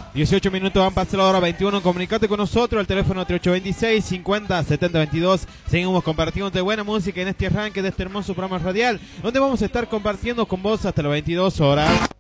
18 minutos han pasado, ahora 21. Comunicate con nosotros al teléfono 3826 50 70 22. Seguimos compartiendo de buena música en este arranque de este hermoso programa radial, donde vamos a estar compartiendo con vos hasta las 22 horas.